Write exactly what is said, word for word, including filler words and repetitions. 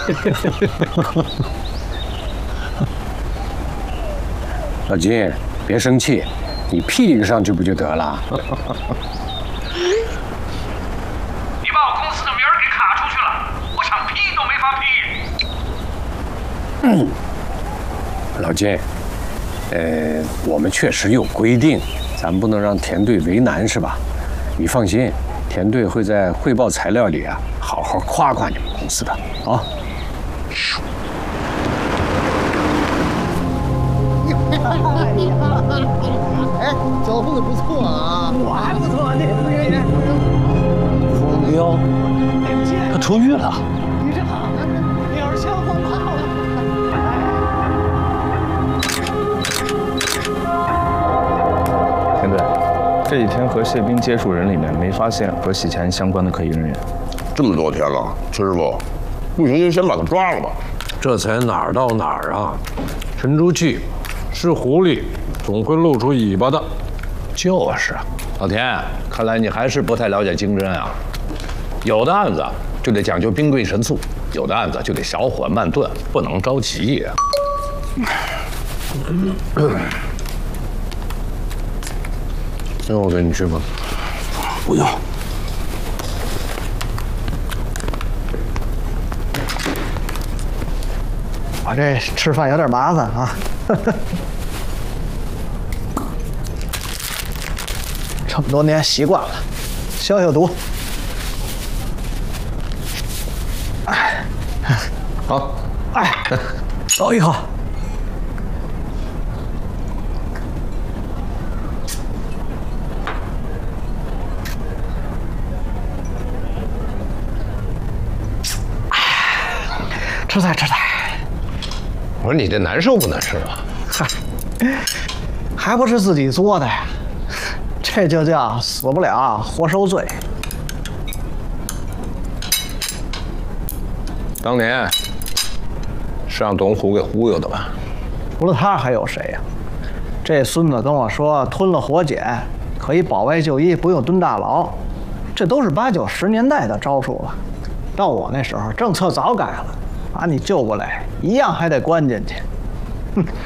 老金，别生气，你批一个上去不就得了？ 你把我公司的名儿给卡出去了，我想批都没法批。 嗯，老金，呃，我们确实有规定，咱不能让田队为难，是吧？你放心，田队会在汇报材料里啊，好好夸夸你们公司的啊。 哎，交付的不错啊， 我还不错呢，副学员。 风彪，他出狱了。 你这好，鸟儿相风炮了。 田队，这几天和谢斌接触人里面没发现和洗钱相关的可疑人员。 这么多天了，陈师傅，不行就先把他抓了吧。 这才哪儿到哪儿啊？沉住气，是狐狸总会露出尾巴的。 就是，老田，看来你还是不太了解经侦啊。有的案子就得讲究兵贵神速，有的案子就得小火慢炖，不能着急呀。 要我跟你去吗？ 不用。 我这吃饭有点麻烦啊。这么多年习惯了，消消毒。哎， 好， 哎，走一口。吃菜吃菜。 我说你这难受不难受啊？ 嗨，还不是自己做的呀，这就叫死不了活受罪。 当年是让董虎给忽悠的吧？ 除了他还有谁呀？这孙子跟我说吞了活检可以保外就医，不用蹲大牢，这都是八九十年代的招数了。到我那时候，政策早改了，把你救过来，一样还得关进去。哼，